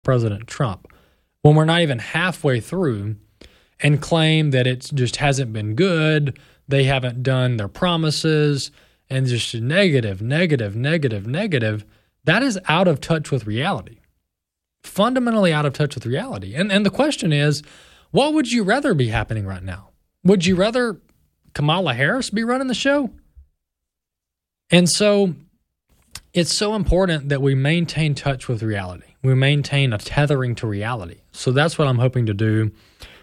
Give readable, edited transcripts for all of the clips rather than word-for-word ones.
President Trump when we're not even halfway through and claim that it just hasn't been good, they haven't done their promises, and just negative, negative, negative, negative. That is out of touch with reality. Fundamentally out of touch with reality. And the question is, what would you rather be happening right now? Would you rather Kamala Harris be running the show? And so it's so important that we maintain touch with reality. We maintain a tethering to reality. So that's what I'm hoping to do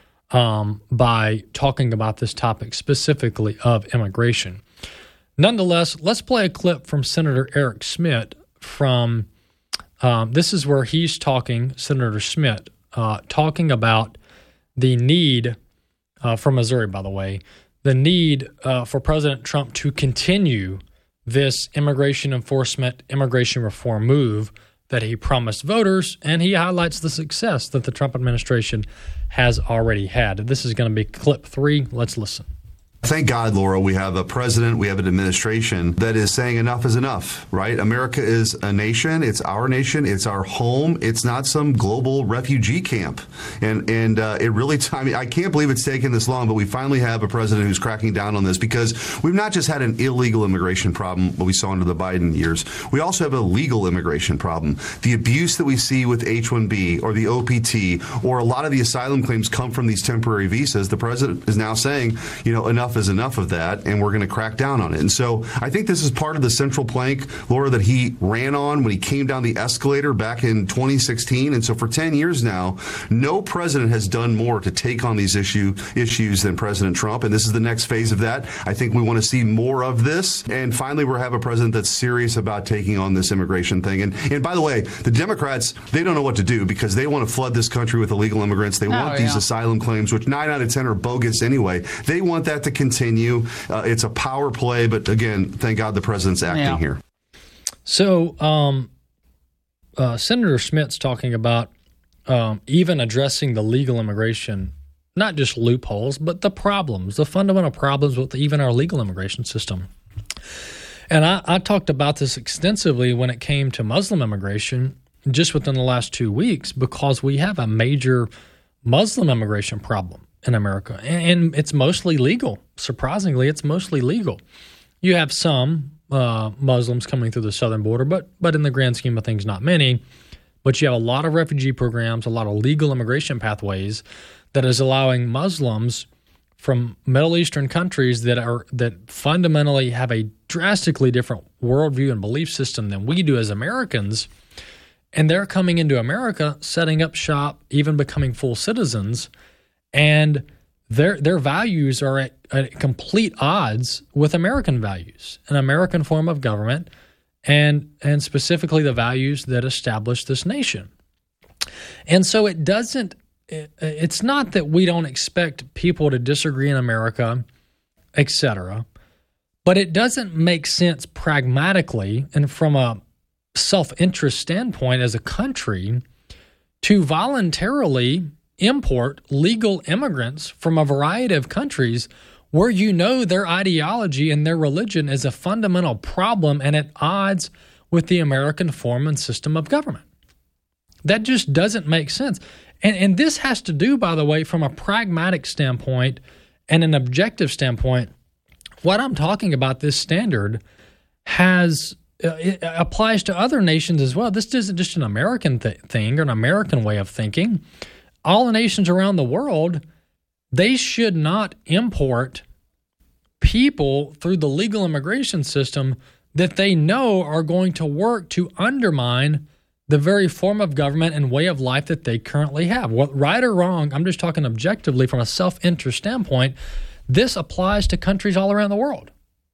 by talking about this topic specifically of immigration. Nonetheless, let's play a clip from Senator Eric Schmitt from, this is where he's talking, Senator Schmitt, talking about the need, from Missouri, by the way, the need for President Trump to continue this immigration enforcement, immigration reform move that he promised voters, and he highlights the success that the Trump administration has already had. This is going to be clip 3. Let's listen. Thank God, Laura, we have a president, we have an administration that is saying enough is enough, right? America is a nation. It's our nation. It's our home. It's not some global refugee camp. And it really, I mean, I can't believe it's taken this long, but we finally have a president who's cracking down on this, because we've not just had an illegal immigration problem, what we saw under the Biden years. We also have a legal immigration problem. The abuse that we see with H-1B or the OPT, or a lot of the asylum claims come from these temporary visas. The president is now saying, you know, enough is enough of that, and we're going to crack down on it. And so I think this is part of the central plank, Laura, that he ran on when he came down the escalator back in 2016. And so for 10 years now, no president has done more to take on these issues than President Trump. And this is the next phase of that. I think we want to see more of this. And finally, we'll have a president that's serious about taking on this immigration thing. And by the way, the Democrats, they don't know what to do, because they want to flood this country with illegal immigrants. They want these asylum claims, which 9 out of 10 are bogus anyway. They want that to continue. It's a power play, but again, thank God the president's acting here. So Senator Schmitt's talking about even addressing the legal immigration, not just loopholes, but the problems, the fundamental problems with even our legal immigration system. And I talked about this extensively when it came to Muslim immigration just within the last 2 weeks, because we have a major Muslim immigration problem in America, and it's mostly legal. Surprisingly, it's mostly legal. You have some Muslims coming through the southern border, but in the grand scheme of things, not many. But you have a lot of refugee programs, a lot of legal immigration pathways that is allowing Muslims from Middle Eastern countries that fundamentally have a drastically different worldview and belief system than we do as Americans, and they're coming into America, setting up shop, even becoming full citizens. And their values are at complete odds with American values, an American form of government, and specifically the values that establish this nation. And so it's not that we don't expect people to disagree in America, etc., but it doesn't make sense pragmatically and from a self-interest standpoint as a country to voluntarily import legal immigrants from a variety of countries where you know their ideology and their religion is a fundamental problem and at odds with the American form and system of government. That just doesn't make sense. And this has to do, by the way, from a pragmatic standpoint and an objective standpoint. What I'm talking about, this standard, it applies to other nations as well. This isn't just an American thing or an American way of thinking. All the nations around the world, they should not import people through the legal immigration system that they know are going to work to undermine the very form of government and way of life that they currently have. Right or wrong, I'm just talking objectively from a self-interest standpoint, this applies to countries all around the world.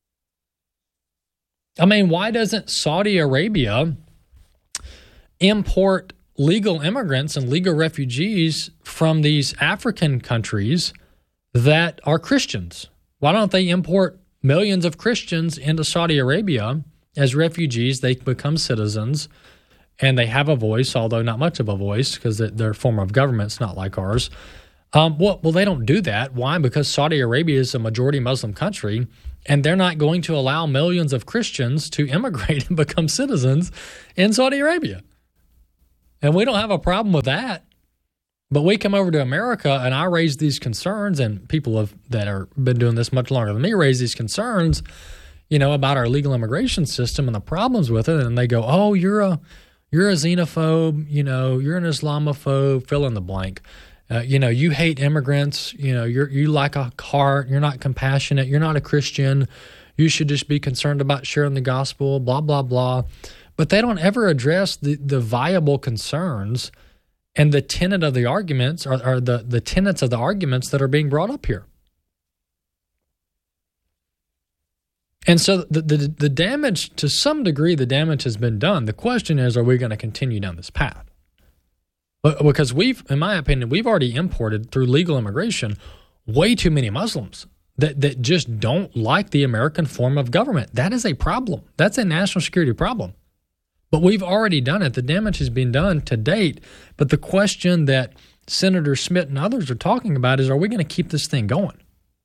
I mean, why doesn't Saudi Arabia import legal immigrants and legal refugees from these African countries that are Christians? Why don't they import millions of Christians into Saudi Arabia as refugees? They become citizens and they have a voice, although not much of a voice because their form of government's not like ours. Well, they don't do that. Why? Because Saudi Arabia is a majority Muslim country, and they're not going to allow millions of Christians to immigrate and become citizens in Saudi Arabia. And we don't have a problem with that. But we come over to America and I raise these concerns, and people that are been doing this much longer than me raise these concerns, about our legal immigration system and the problems with it. And they go, oh, you're a xenophobe, you're an Islamophobe, fill in the blank. You hate immigrants, you lack a heart, you're not compassionate, you're not a Christian, you should just be concerned about sharing the gospel, blah, blah, blah. But they don't ever address the viable concerns and the tenet of the arguments or the tenets of the arguments that are being brought up here. And so the damage, to some degree, the damage has been done. The question is, are we going to continue down this path? Because in my opinion, we've already imported through legal immigration way too many Muslims that just don't like the American form of government. That is a problem. That's a national security problem. But we've already done it. The damage has been done to date. But the question that Senator Smith and others are talking about is, are we going to keep this thing going?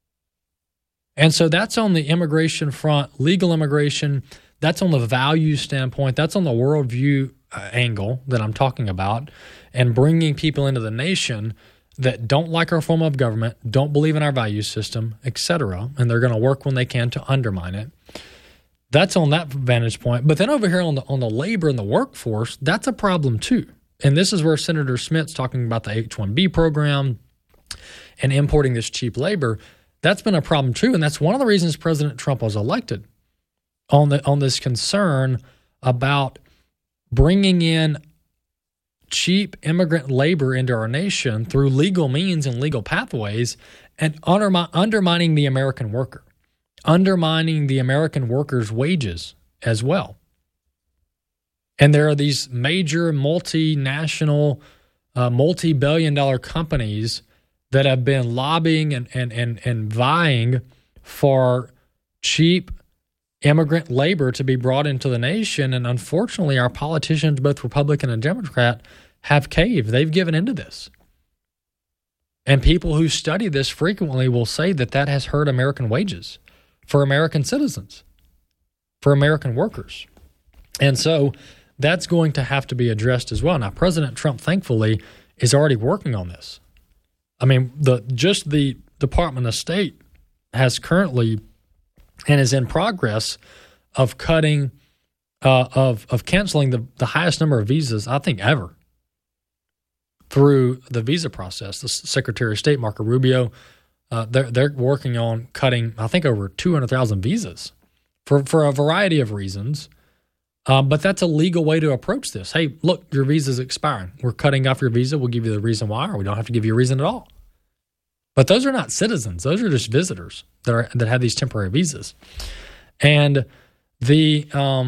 And so that's on the immigration front, legal immigration. That's on the value standpoint. That's on the worldview angle that I'm talking about, and bringing people into the nation that don't like our form of government, don't believe in our value system, etc., and they're going to work when they can to undermine it. That's on that vantage point. But then over here on the labor and the workforce, that's a problem too. And this is where Senator Smith's talking about the H-1B program and importing this cheap labor. That's been a problem too, and that's one of the reasons President Trump was elected, on this concern about bringing in cheap immigrant labor into our nation through legal means and legal pathways, and undermining the American worker, undermining the American worker's wages as well. And there are these major multinational, multi-billion-dollar companies that have been lobbying and vying for cheap immigrant labor to be brought into the nation. And unfortunately, our politicians, both Republican and Democrat, have caved. They've given into this. And people who study this frequently will say that has hurt American wages for American citizens, for American workers. And so that's going to have to be addressed as well. Now, President Trump, thankfully, is already working on this. I mean, the Department of State has currently and is in progress of cutting, of canceling the highest number of visas, I think, ever through the visa process. The Secretary of State, Marco Rubio, they're working on cutting, I think, over 200,000 visas for a variety of reasons. But that's a legal way to approach this. Hey, look, your visa's expiring. We're cutting off your visa. We'll give you the reason why, or we don't have to give you a reason at all. But those are not citizens. Those are just visitors that have these temporary visas. And the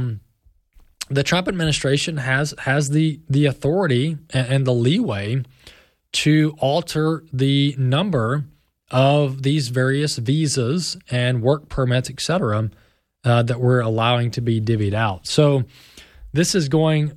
Trump administration has the authority and the leeway to alter the number of these various visas and work permits, et cetera, that we're allowing to be divvied out. So this is going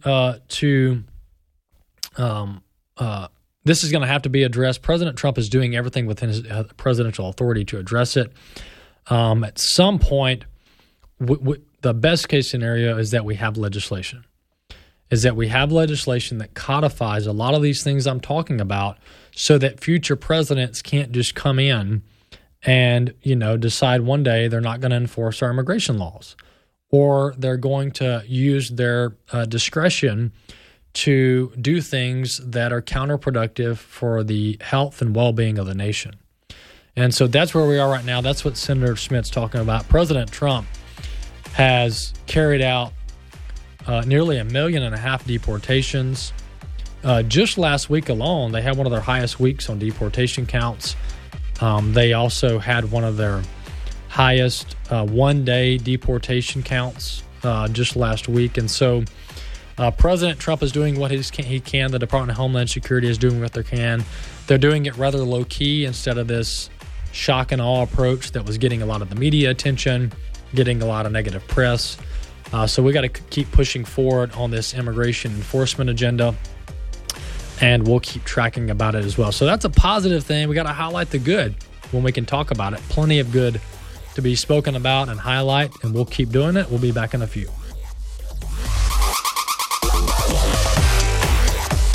this is going to have to be addressed. President Trump is doing everything within his presidential authority to address it. At some point, the best case scenario is that we have legislation. That codifies a lot of these things I'm talking about, so that future presidents can't just come in and, decide one day they're not going to enforce our immigration laws, or they're going to use their discretion to do things that are counterproductive for the health and well-being of the nation. And so that's where we are right now. That's what Senator Smith's talking about. President Trump has carried out nearly 1.5 million deportations. Just last week alone, they had one of their highest weeks on deportation counts. They also had one of their highest one-day deportation counts just last week. And so President Trump is doing what he can. The Department of Homeland Security is doing what they can. They're doing it rather low-key instead of this shock and awe approach that was getting a lot of the media attention, getting a lot of negative press. So we got to keep pushing forward on this immigration enforcement agenda, and we'll keep tracking about it as well. So that's a positive thing. We got to highlight the good when we can talk about it. Plenty of good to be spoken about and highlight, and we'll keep doing it. We'll be back in a few.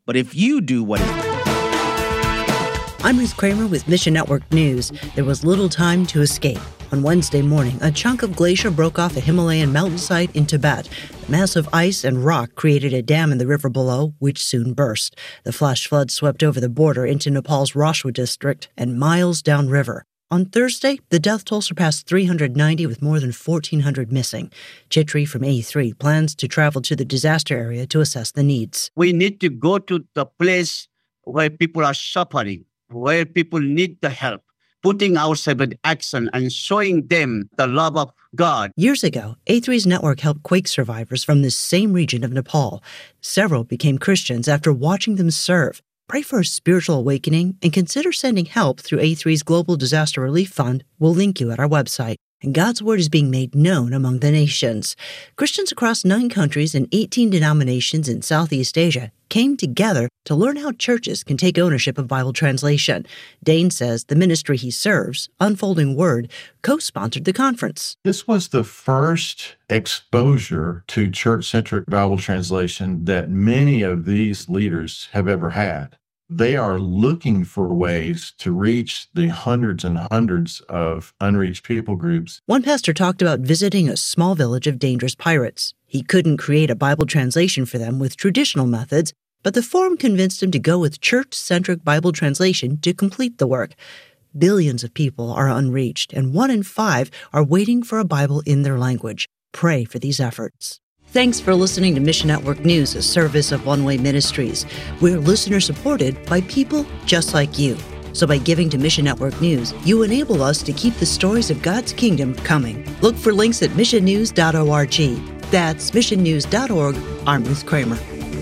But if you do what is... I'm Ruth Kramer with Mission Network News. There was little time to escape. On Wednesday morning, a chunk of glacier broke off a Himalayan mountainside in Tibet. Massive ice and rock created a dam in the river below, which soon burst. The flash flood swept over the border into Nepal's Rashwa district and miles downriver. On Thursday, the death toll surpassed 390 with more than 1,400 missing. Chitri from A3 plans to travel to the disaster area to assess the needs. We need to go to the place where people are suffering, where people need the help, putting ourselves in action and showing them the love of God. Years ago, A3's network helped quake survivors from this same region of Nepal. Several became Christians after watching them serve. Pray for a spiritual awakening and consider sending help through A3's Global Disaster Relief Fund. We'll link you at our website. And God's word is being made known among the nations. Christians across 9 countries and 18 denominations in Southeast Asia came together to learn how churches can take ownership of Bible translation. Dane says the ministry he serves, Unfolding Word, co-sponsored the conference. This was the first exposure to church-centric Bible translation that many of these leaders have ever had. They are looking for ways to reach the hundreds and hundreds of unreached people groups. One pastor talked about visiting a small village of dangerous pirates. He couldn't create a Bible translation for them with traditional methods, but the forum convinced him to go with church-centric Bible translation to complete the work. Billions of people are unreached, and 1 in 5 are waiting for a Bible in their language. Pray for these efforts. Thanks for listening to Mission Network News, a service of One Way Ministries. We're listener-supported by people just like you. So by giving to Mission Network News, you enable us to keep the stories of God's kingdom coming. Look for links at missionnews.org. That's missionnews.org. I'm Ruth Kramer.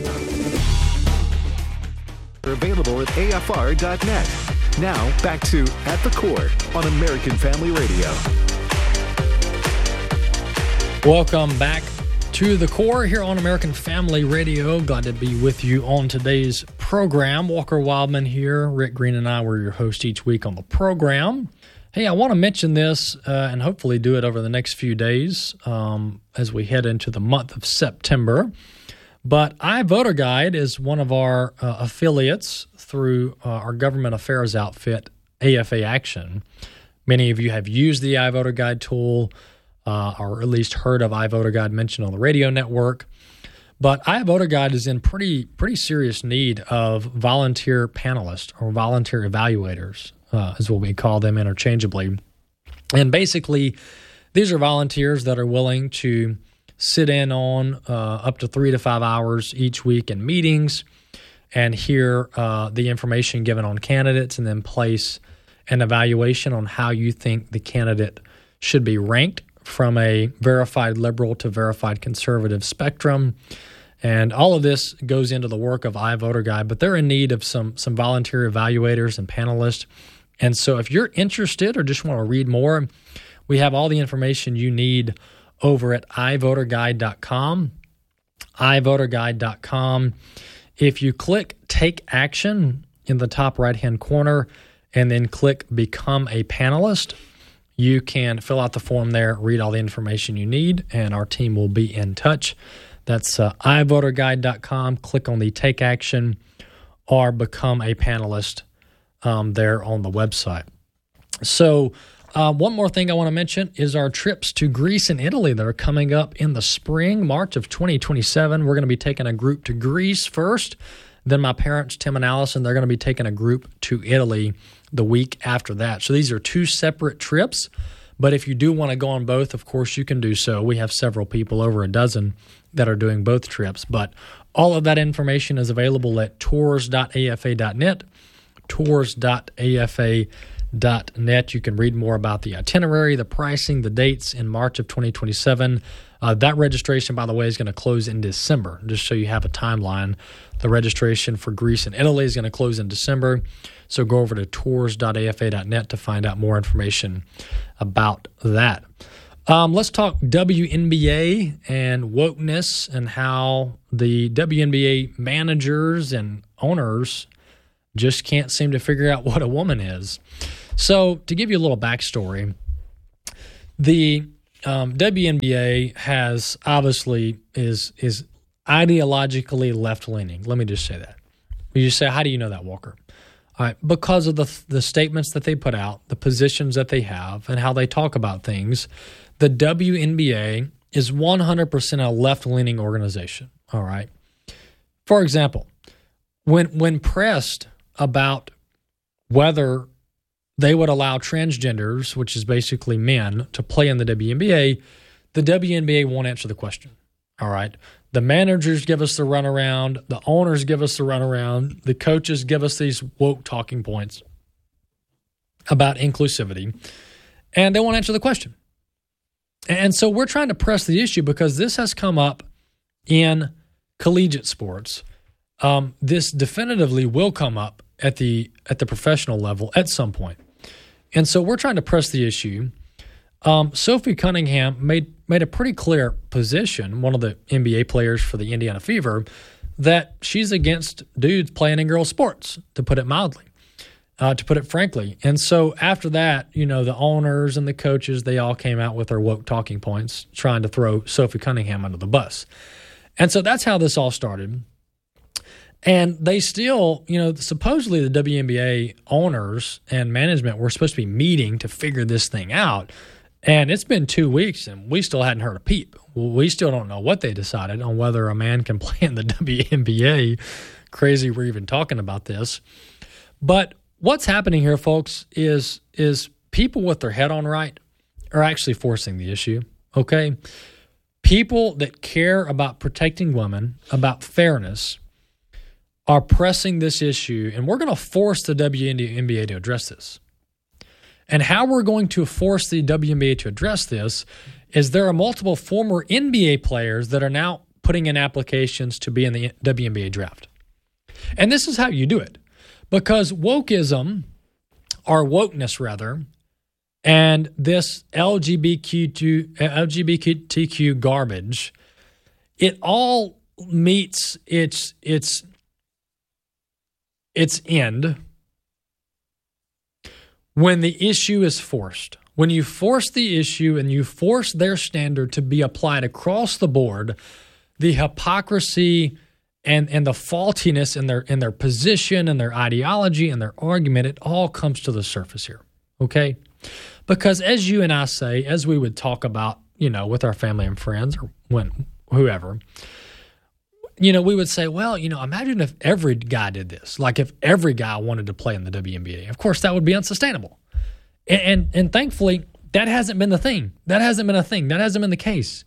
Available at afr.net. Now, back to At the Core on American Family Radio. Welcome back to The Core here on American Family Radio. Glad to be with you on today's program. Walker Wildman here. Rick Green and I were your hosts each week on the program. Hey, I want to mention this and hopefully do it over the next few days as we head into the month of September. But iVoterGuide is one of our affiliates through our government affairs outfit, AFA Action. Many of you have used the iVoterGuide tool or at least heard of iVoterGuide mentioned on the radio network. But iVoterGuide is in pretty serious need of volunteer panelists or volunteer evaluators, is what we call them interchangeably. And basically, these are volunteers that are willing to sit in on up to 3 to 5 hours each week in meetings and hear the information given on candidates and then place an evaluation on how you think the candidate should be ranked from a verified liberal to verified conservative spectrum. And all of this goes into the work of iVoterGuide, but they're in need of some volunteer evaluators and panelists. And so if you're interested or just want to read more, we have all the information you need over at iVoterGuide.com. iVoterGuide.com. If you click Take Action in the top right-hand corner and then click Become a Panelist, you can fill out the form there, read all the information you need, and our team will be in touch. That's iVoterGuide.com. Click on the Take Action or Become a Panelist there on the website. So one more thing I want to mention is our trips to Greece and Italy that are coming up in the spring, March of 2027. We're going to be taking a group to Greece first. Then my parents, Tim and Allison, they're going to be taking a group to Italy the week after that. So these are 2 separate trips. But if you do want to go on both, of course, you can do so. We have several people, over a dozen, that are doing both trips. But all of that information is available at tours.afa.net, tours.afa.net. You can read more about the itinerary, the pricing, the dates in March of 2027. That registration, by the way, is going to close in December, just so you have a timeline. The registration for Greece and Italy is going to close in December. So go over to tours.afa.net to find out more information about that. Let's talk WNBA and wokeness and how the WNBA managers and owners just can't seem to figure out what a woman is. So to give you a little backstory, the WNBA has obviously is ideologically left-leaning. Let me just say that. You say, how do you know that, Walker? All right, because of the statements that they put out, the positions that they have, and how they talk about things. The WNBA is 100% a left-leaning organization. All right. For example, when pressed about whether they would allow transgenders, which is basically men, to play in the WNBA won't answer the question. All right. The managers give us the runaround. The owners give us the runaround. The coaches give us these woke talking points about inclusivity, and they won't answer the question. And so we're trying to press the issue because this has come up in collegiate sports. This definitively will come up at the professional level at some point. And so we're trying to press the issue. Sophie Cunningham made a pretty clear position, one of the NBA players for the Indiana Fever, that she's against dudes playing in girls' sports, to put it mildly, to put it frankly. And so after that, the owners and the coaches, they all came out with their woke talking points, trying to throw Sophie Cunningham under the bus. And so that's how this all started. And they still, supposedly the WNBA owners and management were supposed to be meeting to figure this thing out. And it's been 2 weeks, and we still hadn't heard a peep. We still don't know what they decided on whether a man can play in the WNBA. Crazy we're even talking about this. But what's happening here, folks, is people with their head on right are actually forcing the issue, okay? People that care about protecting women, about fairness, are pressing this issue, and we're going to force the WNBA to address this. And how we're going to force the WNBA to address this is there are multiple former NBA players that are now putting in applications to be in the WNBA draft. And this is how you do it. Because wokeism, or wokeness rather, and this LGBTQ garbage, it all meets its end when the issue is forced. When you force the issue and you force their standard to be applied across the board, the hypocrisy and the faultiness in their position and their ideology and their argument, it all comes to the surface here, okay? Because as you and I say, as we would talk about, with our family and friends or whoever, we would say, well, imagine if every guy did this. Like if every guy wanted to play in the WNBA. Of course, that would be unsustainable. And thankfully, that hasn't been the thing. That hasn't been a thing. That hasn't been the case.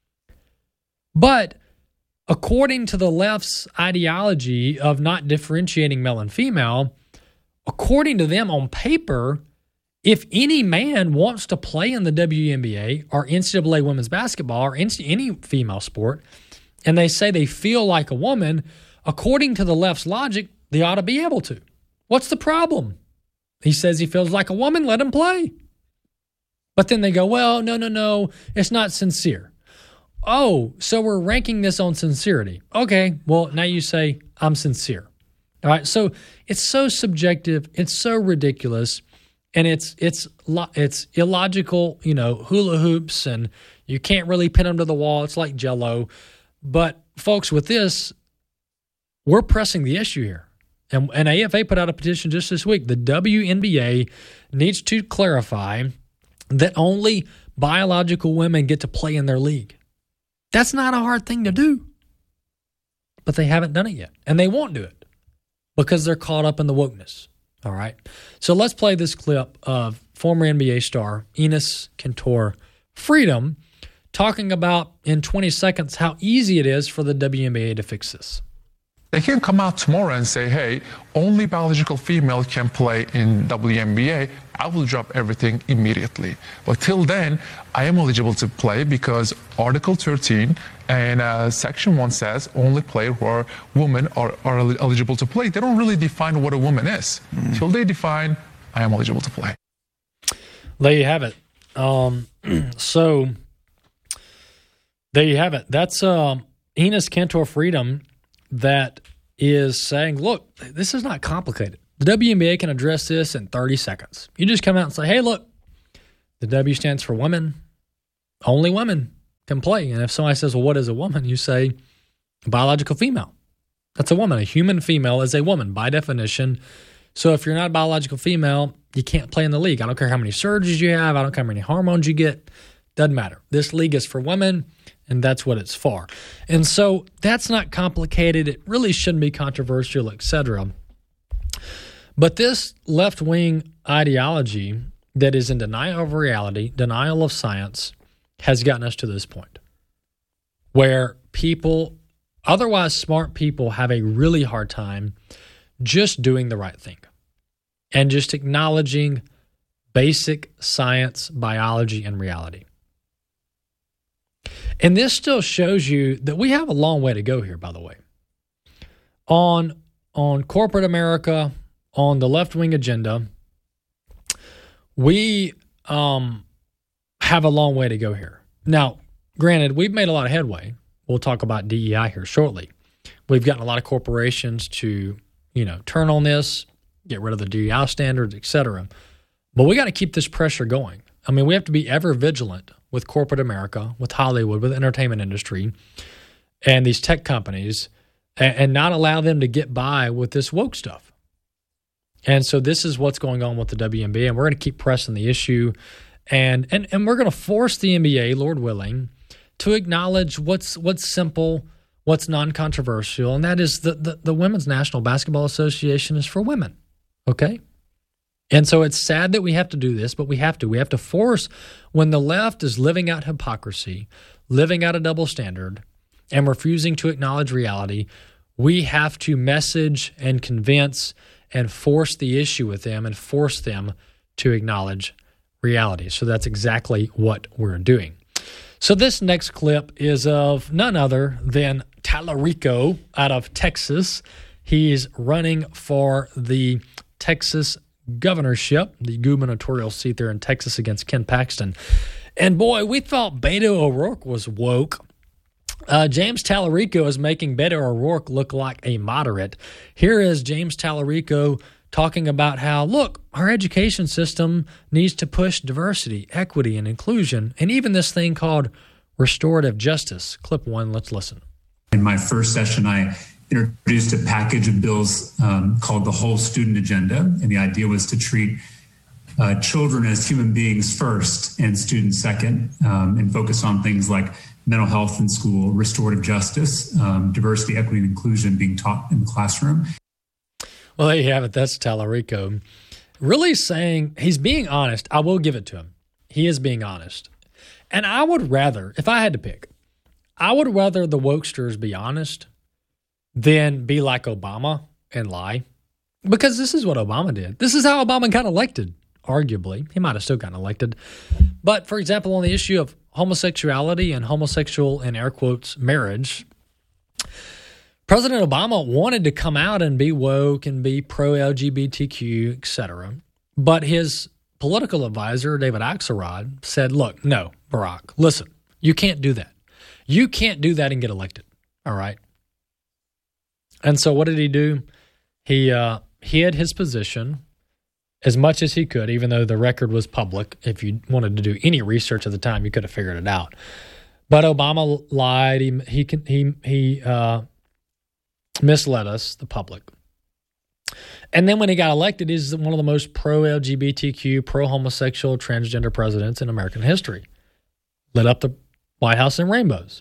But according to the left's ideology of not differentiating male and female, according to them on paper, if any man wants to play in the WNBA or NCAA women's basketball or any female sport, and they say they feel like a woman, according to the left's logic, they ought to be able to. What's the problem? He says he feels like a woman, let him play. But then they go, well, no, it's not sincere. Oh, so we're ranking this on sincerity. Okay, well, now you say I'm sincere. All right, so it's so subjective, it's so ridiculous, and it's illogical, hula hoops, and you can't really pin them to the wall. It's like Jell-O. But, folks, with this, we're pressing the issue here. And AFA put out a petition just this week. The WNBA needs to clarify that only biological women get to play in their league. That's not a hard thing to do. But they haven't done it yet. And they won't do it because they're caught up in the wokeness. All right? So let's play this clip of former NBA star Enes Kanter Freedom talking about in 20 seconds how easy it is for the WNBA to fix this. They can come out tomorrow and say, hey, only biological female can play in WNBA. I will drop everything immediately. But till then, I am eligible to play because Article 13 and Section 1 says only players who are women are eligible to play. They don't really define what a woman is. Till they define, I am eligible to play. There you have it. So there you have it. That's Enes Kanter Freedom that is saying, look, this is not complicated. The WNBA can address this in 30 seconds. You just come out and say, hey, look, the W stands for women. Only women can play. And if somebody says, well, what is a woman? You say, biological female. That's a woman. A human female is a woman by definition. So if you're not a biological female, you can't play in the league. I don't care how many surgeries you have. I don't care how many hormones you get. Doesn't matter. This league is for women, and that's what it's for. And so that's not complicated. It really shouldn't be controversial, etc. But this left-wing ideology that is in denial of reality, denial of science, has gotten us to this point where people, otherwise smart people, have a really hard time just doing the right thing and just acknowledging basic science, biology, and reality. And this still shows you that we have a long way to go here, by the way. On corporate America, on the left-wing agenda, we have a long way to go here. Now, granted, we've made a lot of headway. We'll talk about DEI here shortly. We've gotten a lot of corporations to, turn on this, get rid of the DEI standards, etc. But we got to keep this pressure going. I mean, we have to be ever vigilant with corporate America, with Hollywood, with the entertainment industry, and these tech companies, and not allow them to get by with this woke stuff. And so this is what's going on with the WNBA, and we're going to keep pressing the issue, and we're going to force the NBA, Lord willing, to acknowledge what's simple, what's non-controversial, and that is the Women's National Basketball Association is for women, okay? And so it's sad that we have to do this, but we have to. We have to force, when the left is living out hypocrisy, living out a double standard, and refusing to acknowledge reality, we have to message and convince and force the issue with them and force them to acknowledge reality. So that's exactly what we're doing. So this next clip is of none other than Tallarico out of Texas. He's running for the Texas governorship, the gubernatorial seat there in Texas against Ken Paxton. And boy, we thought Beto O'Rourke was woke. James Tallarico is making Beto O'Rourke look like a moderate. Here is James Tallarico talking about how, look, our education system needs to push diversity, equity, and inclusion, and even this thing called restorative justice. Clip 1, let's listen. In my first session, I introduced a package of bills called the Whole Student Agenda, and the idea was to treat children as human beings first and students second, and focus on things like mental health in school, restorative justice, diversity, equity, and inclusion being taught in the classroom. Well, there you have it. That's Tallarico. Really saying, he's being honest. I will give it to him. He is being honest. And I would rather, if I had to pick, I would rather the wokesters be honest than be like Obama and lie. Because this is what Obama did. This is how Obama got elected, arguably. He might have still gotten elected. But, for example, on the issue of homosexuality and homosexual, in air quotes, marriage, President Obama wanted to come out and be woke and be pro-LGBTQ, etc. But his political advisor, David Axelrod, said, look, no, Barack, listen, you can't do that. You can't do that and get elected, all right? And so what did he do? He hid his position as much as he could, even though the record was public. If you wanted to do any research at the time, you could have figured it out. But Obama lied. He misled us, the public. And then when he got elected, he's one of the most pro-LGBTQ, pro-homosexual, transgender presidents in American history. Lit up the White House in rainbows.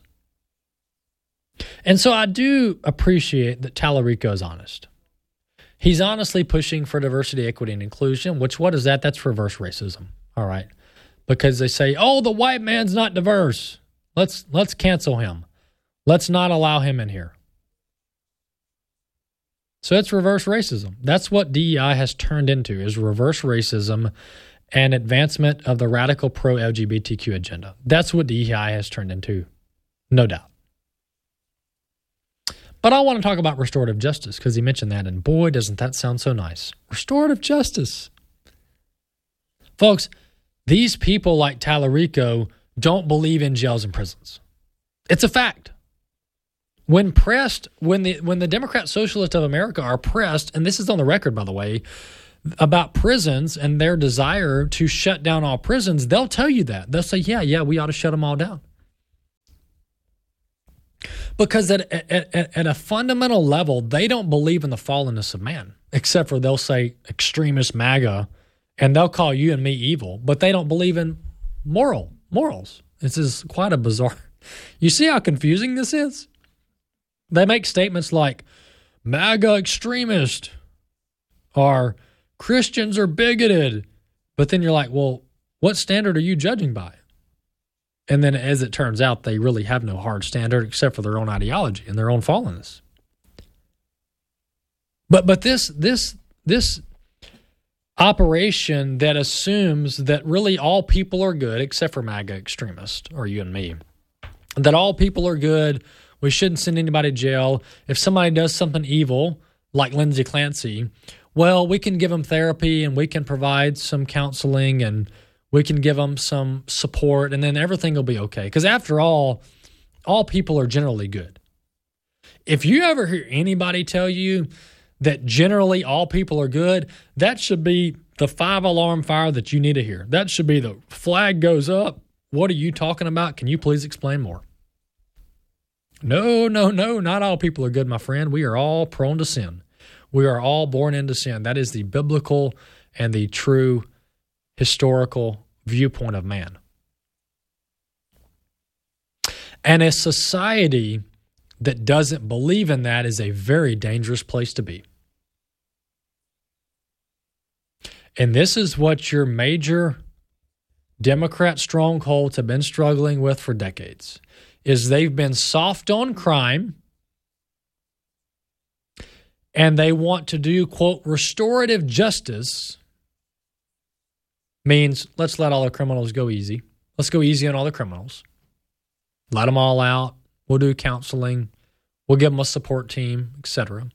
And so I do appreciate that Tallarico is honest. He's honestly pushing for diversity, equity, and inclusion, which, what is that? That's reverse racism, all right? Because they say, oh, the white man's not diverse. Let's cancel him. Let's not allow him in here. So it's reverse racism. That's what DEI has turned into, is reverse racism and advancement of the radical pro-LGBTQ agenda. That's what DEI has turned into, no doubt. But I want to talk about restorative justice because he mentioned that, and boy, doesn't that sound so nice. Restorative justice. Folks, these people like Tallarico don't believe in jails and prisons. It's a fact. When pressed, when the Democrat Socialists of America are pressed, and this is on the record, by the way, about prisons and their desire to shut down all prisons, they'll tell you that. They'll say, yeah, we ought to shut them all down. Because at a fundamental level, they don't believe in the fallenness of man, except for they'll say extremist MAGA, and they'll call you and me evil, but they don't believe in morals. This is quite a bizarre. You see how confusing this is? They make statements like MAGA extremist or Christians are bigoted, but then you're like, well, what standard are you judging by? And then as it turns out, they really have no hard standard except for their own ideology and their own fallenness. But this operation that assumes that really all people are good except for MAGA extremists or you and me, that all people are good, we shouldn't send anybody to jail. If somebody does something evil, like Lindsay Clancy, well, we can give them therapy and we can provide some counseling and we can give them some support, and then everything will be okay. Because after all people are generally good. If you ever hear anybody tell you that generally all people are good, that should be the 5-alarm fire that you need to hear. That should be the flag goes up. What are you talking about? Can you please explain more? No, not all people are good, my friend. We are all prone to sin. We are all born into sin. That is the biblical and the true historical viewpoint of man. And a society that doesn't believe in that is a very dangerous place to be. And this is what your major Democrat strongholds have been struggling with for decades, is they've been soft on crime and they want to do, quote, restorative justice. Means let's let all the criminals go easy. Let's go easy on all the criminals. Let them all out. We'll do counseling. We'll give them a support team, etc.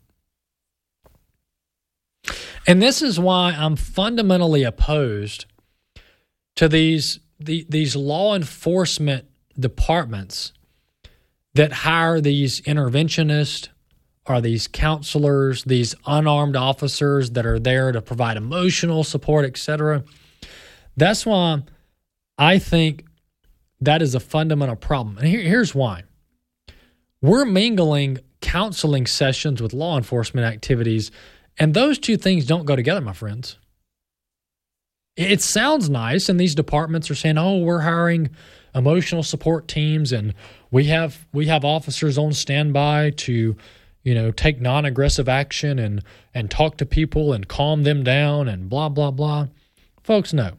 And this is why I'm fundamentally opposed to these law enforcement departments that hire these interventionists or these counselors, these unarmed officers that are there to provide emotional support, etc. That's why I think that is a fundamental problem. And here's why. We're mingling counseling sessions with law enforcement activities, and those two things don't go together, my friends. It sounds nice, and these departments are saying, oh, we're hiring emotional support teams, and we have officers on standby to, take non-aggressive action and talk to people and calm them down and blah, blah, blah. Folks, no.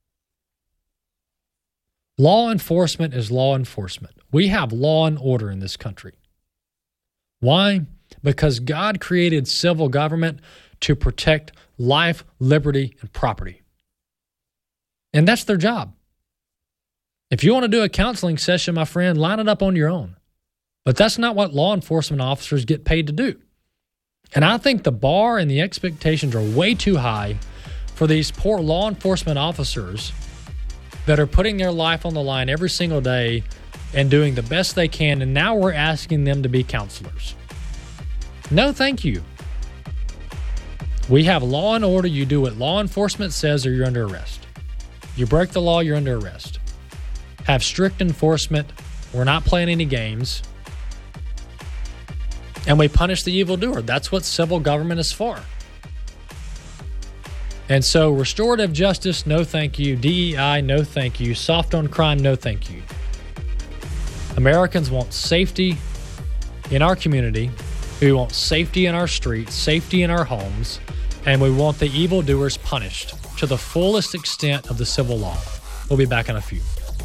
Law enforcement is law enforcement. We have law and order in this country. Why? Because God created civil government to protect life, liberty, and property. And that's their job. If you want to do a counseling session, my friend, line it up on your own. But that's not what law enforcement officers get paid to do. And I think the bar and the expectations are way too high for these poor law enforcement officers that are putting their life on the line every single day and doing the best they can, and now we're asking them to be counselors. No, thank you. We have law and order. You do what law enforcement says or you're under arrest. You break the law, you're under arrest. Have strict enforcement. We're not playing any games. And we punish the evildoer. That's what civil government is for. And so restorative justice, no thank you. DEI, no thank you. Soft on crime, no thank you. Americans want safety in our community. We want safety in our streets, safety in our homes, and we want the evildoers punished to the fullest extent of the civil law. We'll be back in a few.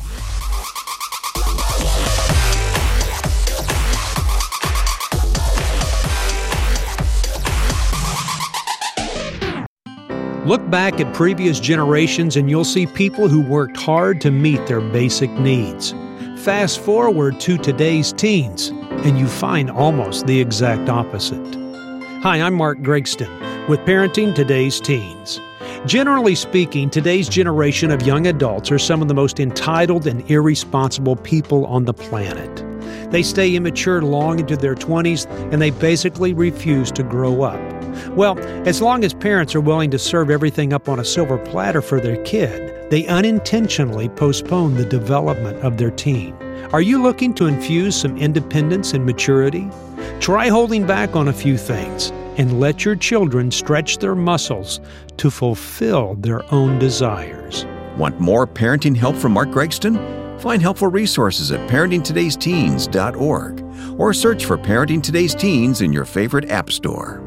Look back at previous generations and you'll see people who worked hard to meet their basic needs. Fast forward to today's teens, and you find almost the exact opposite. Hi, I'm Mark Gregston with Parenting Today's Teens. Generally speaking, today's generation of young adults are some of the most entitled and irresponsible people on the planet. They stay immature long into their 20s, and they basically refuse to grow up. Well, as long as parents are willing to serve everything up on a silver platter for their kid, they unintentionally postpone the development of their teen. Are you looking to infuse some independence and maturity? Try holding back on a few things and let your children stretch their muscles to fulfill their own desires. Want more parenting help from Mark Gregston? Find helpful resources at parentingtodaysteens.org or search for Parenting Today's Teens in your favorite app store.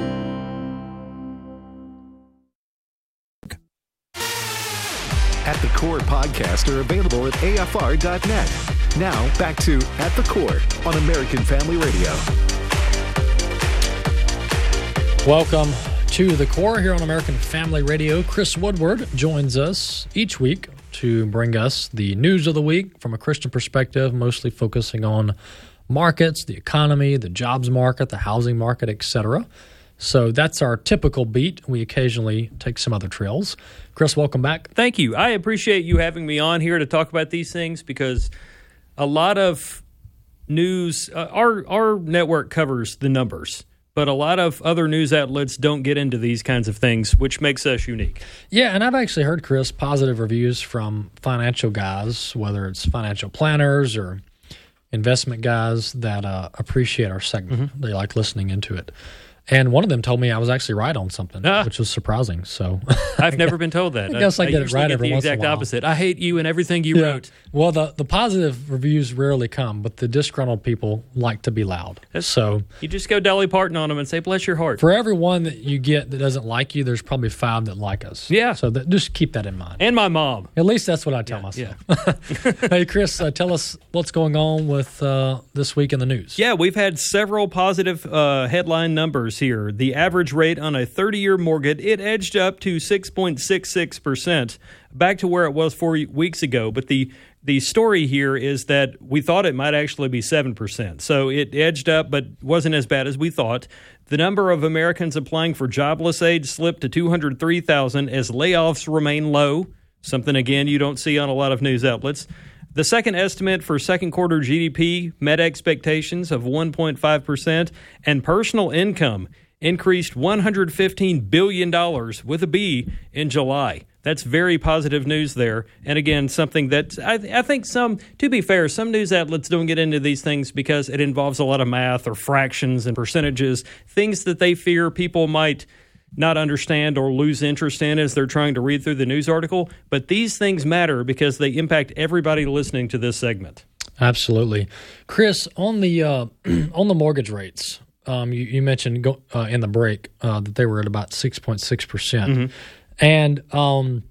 At the Core podcasts are available at AFR.net. Now, back to At the Core on American Family Radio. Welcome to The Core here on American Family Radio. Chris Woodward joins us each week to bring us the news of the week from a Christian perspective, mostly focusing on markets, the economy, the jobs market, the housing market, etc. So that's our typical beat. We occasionally take some other trails. Chris, welcome back. Thank you. I appreciate you having me on here to talk about these things because a lot of news, our network covers the numbers, but a lot of other news outlets don't get into these kinds of things, which makes us unique. Yeah, and I've actually heard, Chris, positive reviews from financial guys, whether it's financial planners or investment guys that appreciate our segment. Mm-hmm. They like listening into it. And one of them told me I was actually right on something, which was surprising. So I've never been told that. I guess I get it right every once in a while. The exact opposite. I hate you and everything you wrote. Well, the positive reviews rarely come, but the disgruntled people like to be loud. So you just go Dolly Parton on them and say, bless your heart. For every one that you get that doesn't like you, there's probably 5 that like us. Yeah. So just keep that in mind. And my mom. At least that's what I tell myself. Yeah. Hey, Chris, tell us what's going on with this week in the news. Yeah, we've had several positive headline numbers here. The average rate on a 30-year mortgage, it edged up to 6.66%, back to where it was 4 weeks ago. But the story here is that we thought it might actually be 7%. So it edged up, but wasn't as bad as we thought. The number of Americans applying for jobless aid slipped to 203,000 as layoffs remain low, something, again, you don't see on a lot of news outlets. The second estimate for second quarter GDP met expectations of 1.5%, and personal income increased $115 billion with a B in July. That's very positive news there. And again, something that I think to be fair, some news outlets don't get into these things because it involves a lot of math or fractions and percentages, things that they fear people might not understand or lose interest in as they're trying to read through the news article. But these things matter because they impact everybody listening to this segment. Absolutely. Chris, on the mortgage rates, you mentioned in the break that they were at about 6.6%. Mm-hmm. And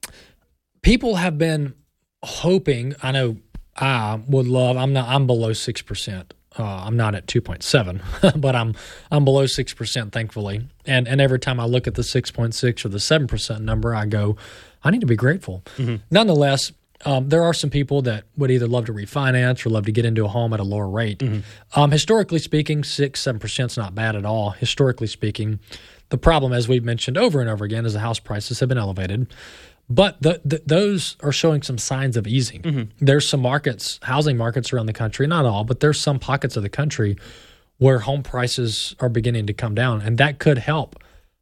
people have been hoping, I know I would love, I'm below 6%. I'm not at 2.7, but I'm below 6%, thankfully. And every time I look at the 6.6 or the 7% number, I go, I need to be grateful. Mm-hmm. Nonetheless, there are some people that would either love to refinance or love to get into a home at a lower rate. Mm-hmm. Historically speaking, 6-7% is not bad at all. Historically speaking, the problem, as we've mentioned over and over again, is the house prices have been elevated. But those are showing some signs of easing. Mm-hmm. There's some markets, housing markets around the country, not all, but there's some pockets of the country where home prices are beginning to come down, and that could help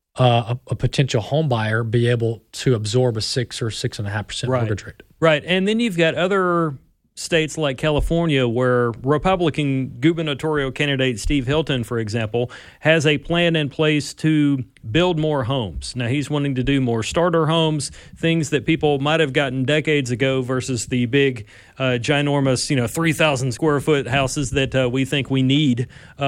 a potential home buyer be able to absorb a 6 or 6.5% mortgage rate. Right, and then you've got other states like California where Republican gubernatorial candidate Steve Hilton, for example, has a plan in place to build more homes. Now, he's wanting to do more starter homes, things that people might have gotten decades ago versus the big, ginormous, 3,000 square foot houses that we think we need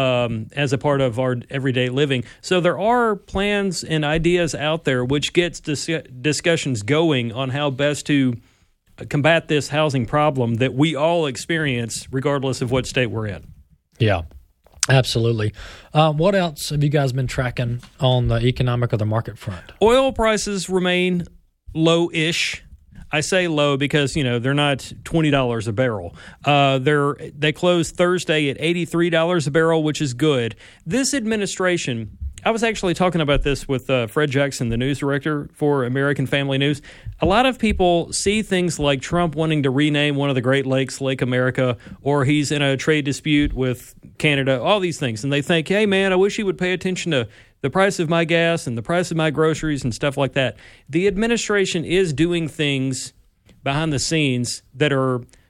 as a part of our everyday living. So there are plans and ideas out there which gets discussions going on how best to combat this housing problem that we all experience regardless of what state we're in. Yeah, absolutely. What else have you guys been tracking on the economic or the market front? Oil prices remain low-ish. I say low because, they're not $20 a barrel. They closed Thursday at $83 a barrel, which is good. This administration, I was actually talking about this with Fred Jackson, the news director for American Family News. A lot of people see things like Trump wanting to rename one of the Great Lakes, Lake America, or he's in a trade dispute with Canada, all these things. And they think, hey, man, I wish he would pay attention to the price of my gas and the price of my groceries and stuff like that. The administration is doing things behind the scenes that are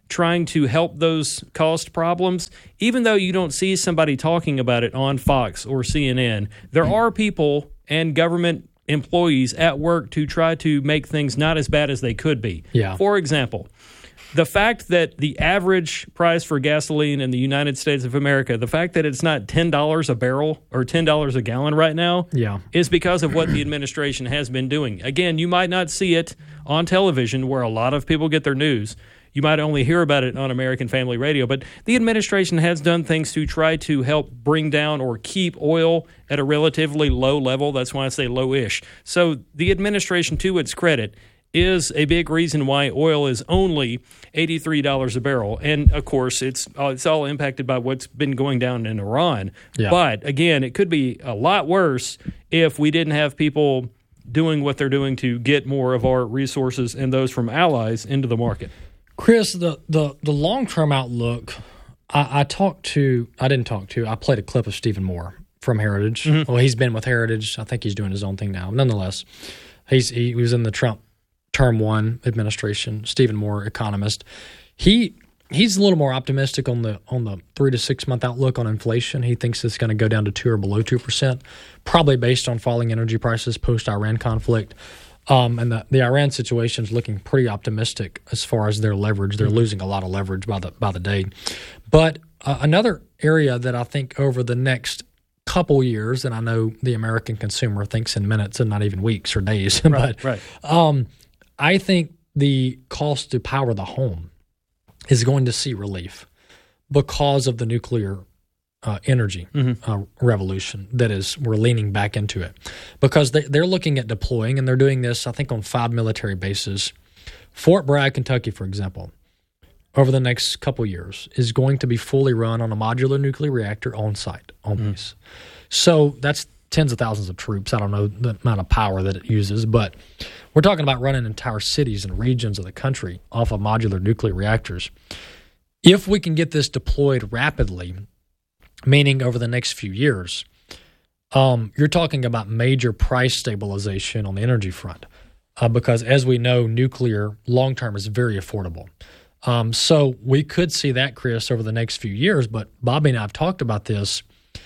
trying to help those cost problems, even though you don't see somebody talking about it on Fox or CNN, there are people and government employees at work to try to make things not as bad as they could be. Yeah. For example, the fact that the average price for gasoline in the United States of America, the fact that it's not $10 a barrel or $10 a gallon right now is because of what the administration has been doing. Again, you might not see it on television where a lot of people get their news. You might only hear about it on American Family Radio, but the administration has done things to try to help bring down or keep oil at a relatively low level. That's why I say low-ish. So the administration, to its credit, is a big reason why oil is only $83 a barrel. And, of course, it's all impacted by what's been going down in Iran. Yeah. But, again, it could be a lot worse if we didn't have people doing what they're doing to get more of our resources and those from allies into the market. Chris, the long-term outlook, I played a clip of Stephen Moore from Heritage. Mm-hmm. Well, he's been with Heritage. I think he's doing his own thing now. Nonetheless, he was in the Trump Term 1 administration. Stephen Moore, economist. He's a little more optimistic on the 3 to 6 month outlook on inflation. He thinks it's going to go down to 2 or below 2%, probably based on falling energy prices post-Iran conflict. And the Iran situation is looking pretty optimistic as far as their leverage. They're losing a lot of leverage by the day. But another area that I think over the next couple years, and I know the American consumer thinks in minutes and not even weeks or days, but I think the cost to power the home is going to see relief because of the nuclear energy revolution that is, we're leaning back into it. Because they're looking at deploying, and they're doing this, I think, on 5 military bases. Fort Bragg, Kentucky, for example, over the next couple years is going to be fully run on a modular nuclear reactor on site, on base. So that's tens of thousands of troops. I don't know the amount of power that it uses, but we're talking about running entire cities and regions of the country off of modular nuclear reactors. If we can get this deployed rapidly, meaning over the next few years, you're talking about major price stabilization on the energy front because, as we know, nuclear long-term is very affordable. So we could see that, Chris, over the next few years, but Bobby and I have talked about this.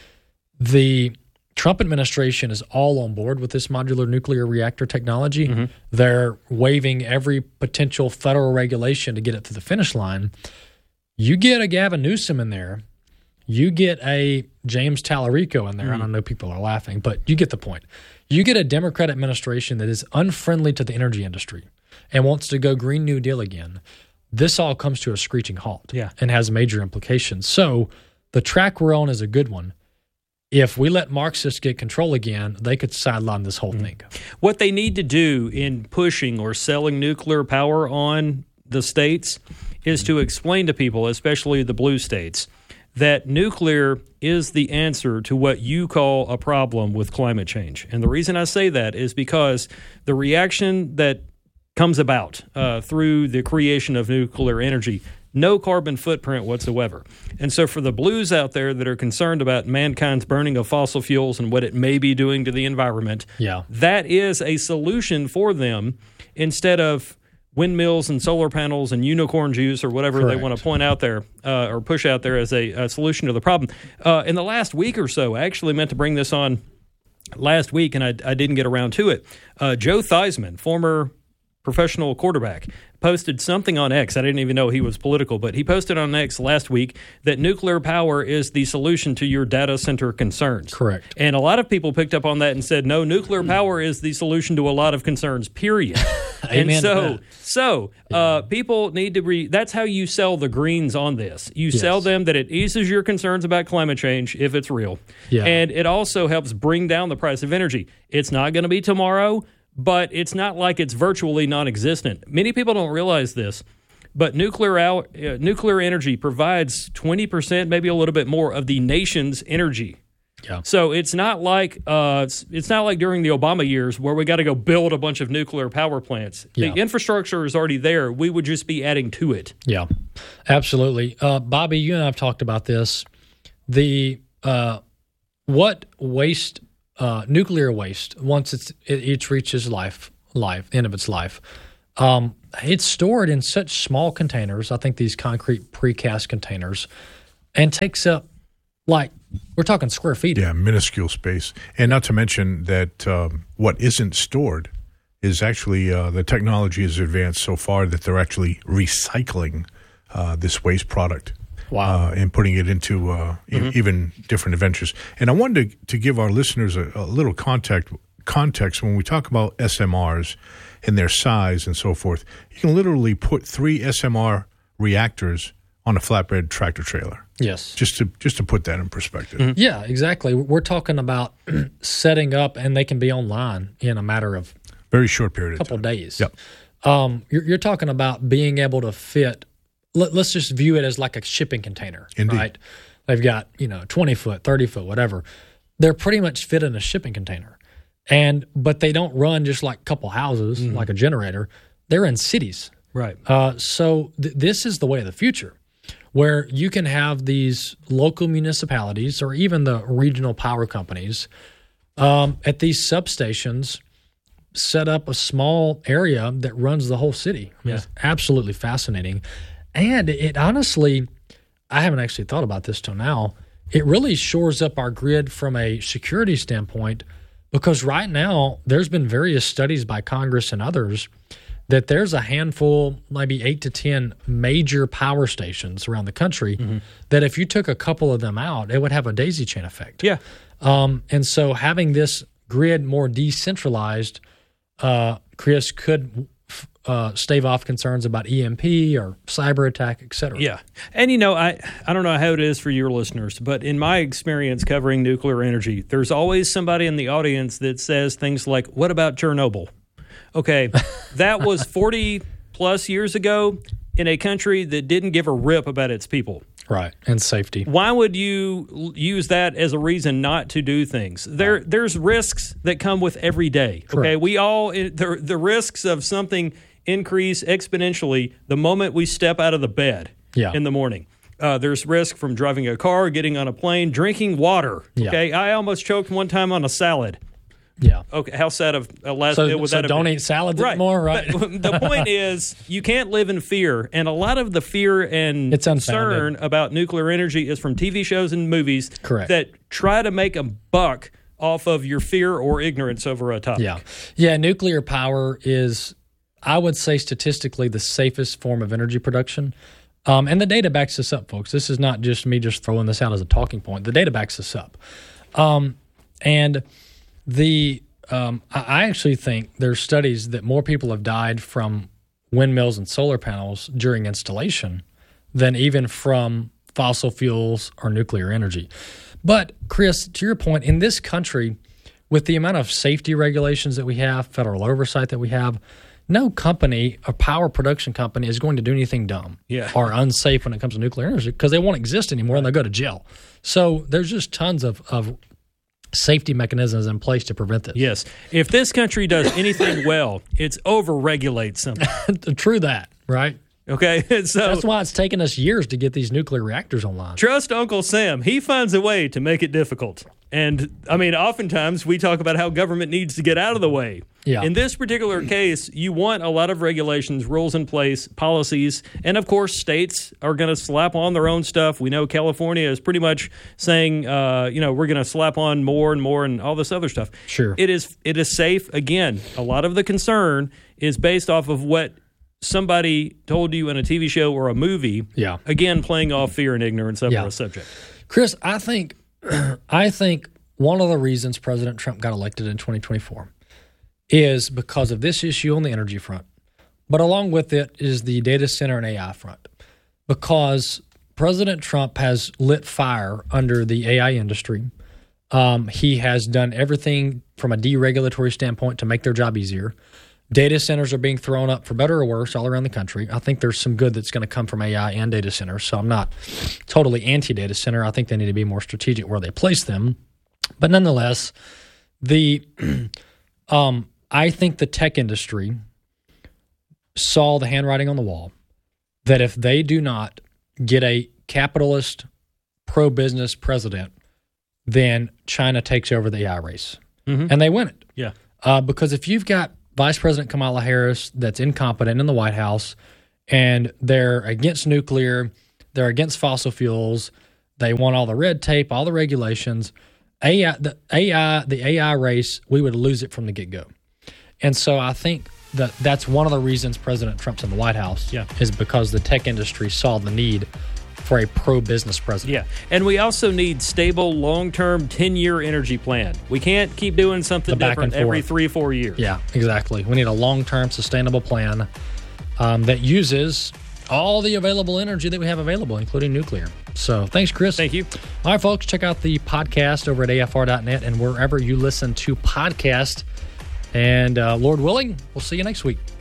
The Trump administration is all on board with this modular nuclear reactor technology. Mm-hmm. They're waiving every potential federal regulation to get it to the finish line. You get a Gavin Newsom in there, you get a James Tallarico in there, and I know people are laughing, but you get the point. You get a Democrat administration that is unfriendly to the energy industry and wants to go Green New Deal again. This all comes to a screeching halt and has major implications. So the track we're on is a good one. If we let Marxists get control again, they could sideline this whole thing. What they need to do in pushing or selling nuclear power on the states is to explain to people, especially the blue states, that nuclear is the answer to what you call a problem with climate change. And the reason I say that is because the reaction that comes about through the creation of nuclear energy, no carbon footprint whatsoever. And so for the blues out there that are concerned about mankind's burning of fossil fuels and what it may be doing to the environment, that is a solution for them instead of windmills and solar panels and unicorn juice or whatever they want to point out there or push out there as a solution to the problem. In the last week or so, I actually meant to bring this on last week, and I didn't get around to it. Joe Theismann, former professional quarterback, posted something on X. I didn't even know he was political, but he posted on X last week that nuclear power is the solution to your data center concerns. Correct. And a lot of people picked up on that and said, no, nuclear power is the solution to a lot of concerns, period. And so people need to that's how you sell the Greens on this. You sell them that it eases your concerns about climate change if it's real. Yeah. And it also helps bring down the price of energy. It's not going to be tomorrow, but it's not like it's virtually non-existent. Many people don't realize this, but nuclear energy provides 20%, maybe a little bit more, of the nation's energy. Yeah. So it's not like during the Obama years where we got to go build a bunch of nuclear power plants. The infrastructure is already there. We would just be adding to it. Yeah, absolutely. Bobby, you and I have talked about this. The nuclear waste, once it reaches end of its life, it's stored in such small containers. I think these concrete precast containers, and takes up like we're talking square feet. Yeah, minuscule space, and not to mention that what isn't stored is actually the technology has advanced so far that they're actually recycling this waste product. Wow. And putting it into even different adventures. And I wanted to give our listeners a little context when we talk about SMRs and their size and so forth. You can literally put 3 SMR reactors on a flatbed tractor trailer. Yes. Just to put that in perspective. Yeah, exactly. We're talking about setting up, and they can be online in a matter of very short period of couple time. days. Yep. You're talking about being able to fit. Let's just view it as like a shipping container. Indeed. Right? They've got 20 foot, 30 foot, whatever. They're pretty much fit in a shipping container, but they don't run just like a couple houses, like a generator. They're in cities. Right. So this is the way of the future, where you can have these local municipalities or even the regional power companies at these substations set up a small area that runs the whole city. I mean, It's absolutely fascinating. And it honestly, I haven't actually thought about this till now, it really shores up our grid from a security standpoint, because right now there's been various studies by Congress and others that there's a handful, maybe 8 to 10 major power stations around the country that if you took a couple of them out, it would have a daisy chain effect. Yeah. And so having this grid more decentralized, Chris, could stave off concerns about EMP or cyber attack, et cetera. Yeah. And, I don't know how it is for your listeners, but in my experience covering nuclear energy, there's always somebody in the audience that says things like, what about Chernobyl? Okay, that was 40 plus years ago in a country that didn't give a rip about its people. Right, and safety. Why would you use that as a reason not to do things? There's risks that come with every day. Correct. Okay, we all the risks of something increase exponentially the moment we step out of the bed in the morning. There's risk from driving a car, getting on a plane, drinking water. Okay, I almost choked one time on a salad. Yeah. Okay. How sad of a last so, meal would that have don't been? eat salads anymore, right? But the point is, you can't live in fear, and a lot of the fear and it's concern about nuclear energy is from TV shows and movies that try to make a buck off of your fear or ignorance over a topic. Yeah. Nuclear power is, I would say, statistically the safest form of energy production. And the data backs this up, folks. This is not just me just throwing this out as a talking point. The data backs this up. And I actually think there's studies that more people have died from windmills and solar panels during installation than even from fossil fuels or nuclear energy. But, Chris, to your point, in this country, with the amount of safety regulations that we have, federal oversight that we have, no company, a power production company, is going to do anything dumb or unsafe when it comes to nuclear energy, because they won't exist anymore and they'll go to jail. So there's just tons of safety mechanisms in place to prevent this. Yes. If this country does anything well, it's over-regulate something. True that, right? Okay, so that's why it's taken us years to get these nuclear reactors online. Trust Uncle Sam. He finds a way to make it difficult. And, I mean, oftentimes we talk about how government needs to get out of the way. Yeah. In this particular case, you want a lot of regulations, rules in place, policies, and, of course, states are going to slap on their own stuff. We know California is pretty much saying, we're going to slap on more and more and all this other stuff. Sure. It is safe. Again, a lot of the concern is based off of what somebody told you in a TV show or a movie. Yeah. Again, playing off fear and ignorance over a subject. Chris, I think one of the reasons President Trump got elected in 2024 is because of this issue on the energy front. But along with it is the data center and AI front. Because President Trump has lit fire under the AI industry. He has done everything from a deregulatory standpoint to make their job easier. Data centers are being thrown up for better or worse all around the country. I think there's some good that's going to come from AI and data centers, so I'm not totally anti-data center. I think they need to be more strategic where they place them. But nonetheless, I think the tech industry saw the handwriting on the wall that if they do not get a capitalist, pro-business president, then China takes over the AI race. Mm-hmm. And they win it. Yeah. Because if you've got Vice President Kamala Harris that's incompetent in the White House, and they're against nuclear, they're against fossil fuels, they want all the red tape, all the regulations. The AI race, we would lose it from the get-go. And so I think that's one of the reasons President Trump's in the White House is because the tech industry saw the need for a pro-business president. Yeah, and we also need stable, long-term, 10-year energy plan. We can't keep doing something different every 3-4 years. Yeah, exactly. We need a long-term, sustainable plan that uses all the available energy that we have available, including nuclear. So thanks, Chris. Thank you. All right, folks, check out the podcast over at afr.net and wherever you listen to podcasts. And Lord willing, we'll see you next week.